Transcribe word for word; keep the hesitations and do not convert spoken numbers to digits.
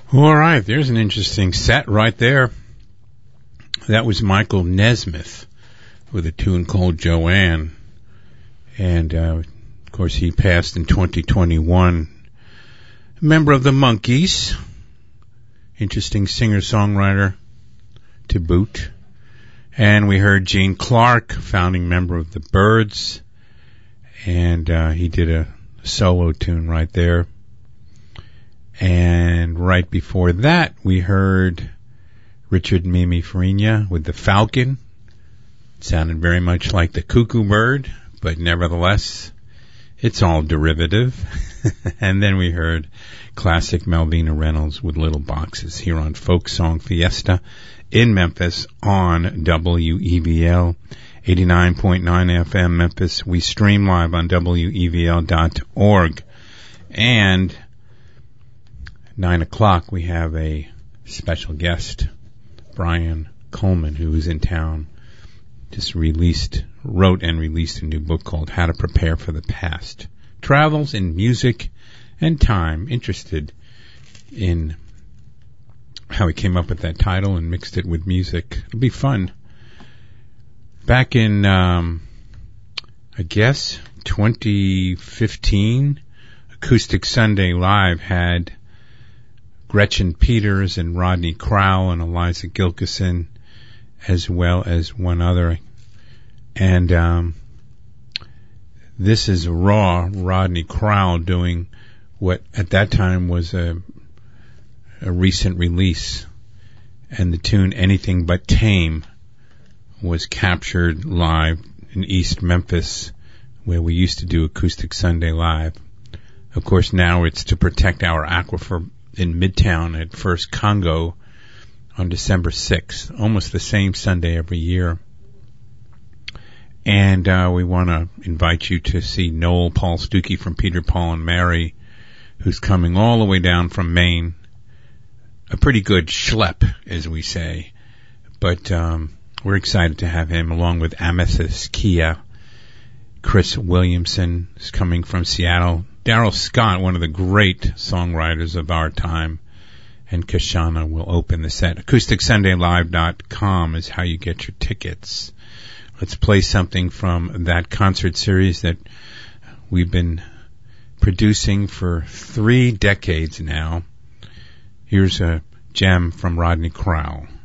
All right, there's an interesting set right there. That was Michael Nesmith with a tune called Joanne. And, uh, of course, he passed in twenty twenty-one. A member of the Monkees. Interesting singer-songwriter to boot. And we heard Gene Clark, founding member of the Byrds. And uh, he did a solo tune right there. And right before that, we heard Richard Mimi Farina with the Falcon. It sounded very much like the Cuckoo Bird, but nevertheless, it's all derivative. And then we heard classic Malvina Reynolds with Little Boxes here on Folk Song Fiesta in Memphis on W E V L eighty-nine point nine F M Memphis. We stream live on W E V L dot org. And Nine o'clock, we have a special guest, Brian Coleman, who is in town. Just released, wrote and released a new book called How to Prepare for the Past. Travels in music and time. Interested in how he came up with that title and mixed it with music. It'll be fun. Back in, um, I guess, twenty fifteen, Acoustic Sunday Live had Gretchen Peters and Rodney Crowell and Eliza Gilkison, as well as one other. And um, this is raw Rodney Crowell doing what at that time was a, a recent release. And the tune Anything But Tame was captured live in East Memphis, where we used to do Acoustic Sunday Live. Of course, now it's to protect our aquifer in Midtown at First Congo on December sixth, almost the same Sunday every year. And uh, we want to invite you to see Noel Paul Stuckey from Peter, Paul and Mary, who's coming all the way down from Maine. A pretty good schlep, as we say. But um, we're excited to have him, along with Amethyst Kia. Chris Williamson is coming from Seattle. Darrell Scott, one of the great songwriters of our time, and Kashana will open the set. acoustic sunday live dot com is how you get your tickets. Let's play something from that concert series that we've been producing for three decades now. Here's a gem from Rodney Crowell.